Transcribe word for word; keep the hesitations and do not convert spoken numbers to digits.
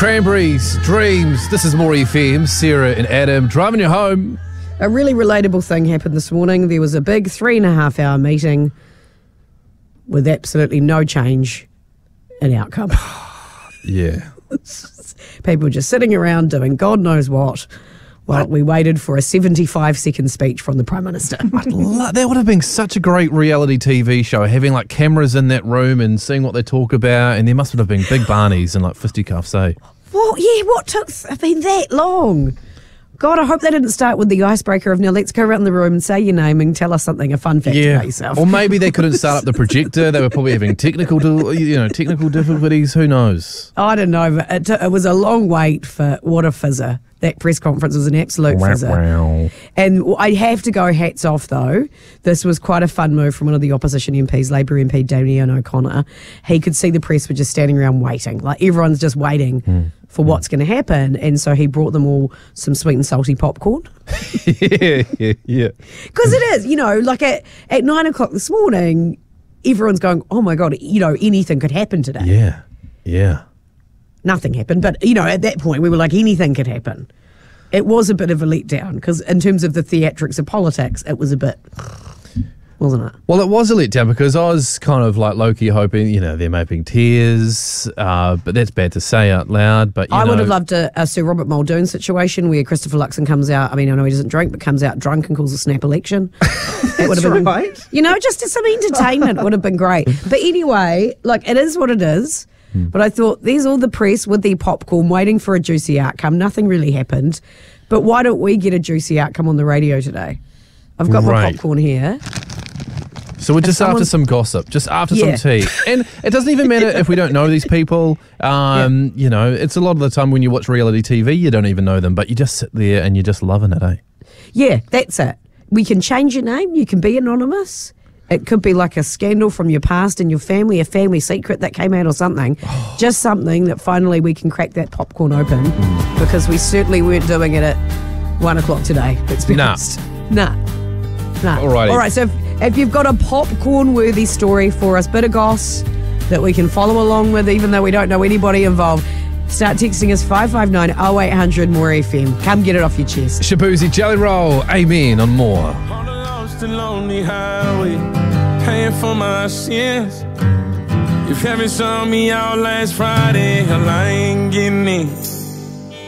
Cranberries, Dreams. This is More F M. Sarah and Adam driving you home. A really relatable thing happened this morning. There was a big three and a half hour meeting with absolutely no change in outcome. Yeah. People were just sitting around doing God knows what while we waited for a seventy-five second speech from the Prime Minister. I'd love, that would have been such a great reality T V show, having like cameras in that room and seeing what they talk about, and there must have been big barneys and like fisticuffs, eh? Well, yeah, what took, I mean, that long? God, I hope they didn't start with the icebreaker of, now let's go around the room and say your name and tell us something, a fun fact Yeah. about yourself. Or maybe they couldn't start up the projector. They were probably having technical, you know, technical difficulties. Who knows? I don't know, but it, it was a long wait for what a fizzer. That press conference was an absolute Wow, fizzer. wow. And I have to go hats off, though. This was quite a fun move from one of the opposition M Ps, Labour M P Damien O'Connor. He could see the press were just standing around waiting. Like, everyone's just waiting mm. for mm. what's going to happen. And so he brought them all some sweet and salty popcorn. yeah, yeah, yeah. Because it is, you know, like at, at nine o'clock this morning, everyone's going, oh, my God, you know, anything could happen today. Yeah, yeah. Nothing happened. But, you know, at that point, we were like, anything could happen. It was a bit of a letdown because in terms of the theatrics of politics, it was a bit, wasn't it? Well, it was a letdown because I was kind of like low-key hoping, you know, there may be tears, uh, but that's bad to say out loud. But you I know, would have loved a, a Sir Robert Muldoon situation where Christopher Luxon comes out, I mean, I know he doesn't drink, but comes out drunk and calls a snap election. That would have been, right. You know, just some entertainment would have been great. But anyway, like, it is what it is. But I thought, there's all the press with their popcorn waiting for a juicy outcome. Nothing really happened. But why don't we get a juicy outcome on the radio today? I've got right. my popcorn here. So we're just after some gossip, just after Yeah. some tea. And it doesn't even matter if we don't know these people. Um, yeah. You know, it's a lot of the time when you watch reality T V, you don't even know them, but you just sit there and you're just loving it, eh? Yeah, that's it. We can change your name. You can be anonymous. It could be like a scandal from your past and your family, a family secret that came out or something. Oh. Just something that finally we can crack that popcorn open mm. because we certainly weren't doing it at one o'clock today. Let's be honest. Nah. Nah. All right. All right, so if, if you've got a popcorn-worthy story for us, bit of goss that we can follow along with even though we don't know anybody involved, start texting us five five nine oh eight hundred more F M. Come get it off your chest. Shabuzi, Jelly Roll, amen on More. The lonely highway, paying for my sins. If heaven saw me out last Friday, hell, I ain't getting in.